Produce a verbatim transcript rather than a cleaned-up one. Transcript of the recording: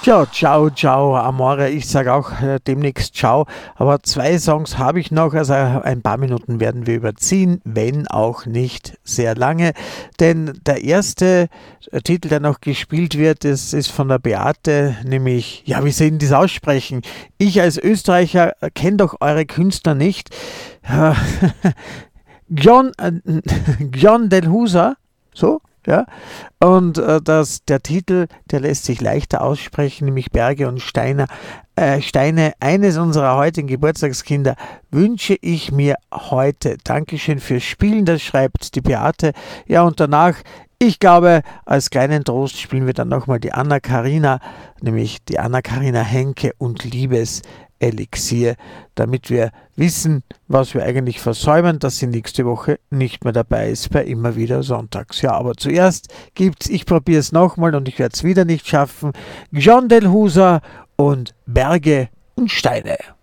Ciao, ciao, ciao, Amore. Ich sage auch äh, demnächst ciao. Aber zwei Songs habe ich noch. Also ein paar Minuten werden wir überziehen, wenn auch nicht sehr lange. Denn der erste äh, Titel, der noch gespielt wird, das ist von der Beate, nämlich, ja, wie soll ich das aussprechen? Ich als Österreicher äh, kenne doch eure Künstler nicht. Äh, John, äh, John Del Husa, so? Ja, und äh, das, der Titel, der lässt sich leichter aussprechen, nämlich Berge und Steine. Äh, Steine, eines unserer heutigen Geburtstagskinder, wünsche ich mir heute. Dankeschön fürs Spielen, das schreibt die Beate. Ja, und danach, ich glaube, als kleinen Trost spielen wir dann nochmal die Anna-Karina, nämlich die Anna-Karina Henke und Liebeselixier, damit wir wissen, was wir eigentlich versäumen, dass sie nächste Woche nicht mehr dabei ist bei Immer wieder Sonntags. Ja, aber zuerst gibt's, ich probiere es nochmal und ich werde es wieder nicht schaffen, John Del Husa und Berge und Steine.